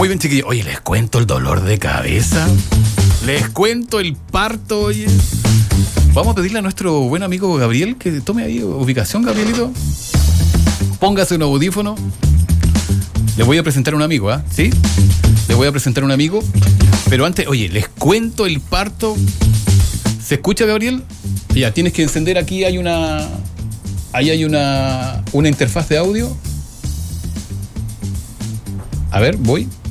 Muy bien, chiquillos. Oye, les cuento el dolor de cabeza. Les cuento el parto, oye. Vamos a pedirle a nuestro buen amigo Gabriel que tome ahí ubicación, Gabrielito. Póngase un audífono. Le voy a presentar a un amigo, ¿ah? ¿Sí? Le voy a presentar a un amigo. Pero antes, oye, les cuento el parto. ¿Se escucha, Gabriel? Ya, tienes que encender aquí, hay una... Ahí hay una interfaz de audio. A ver, voy.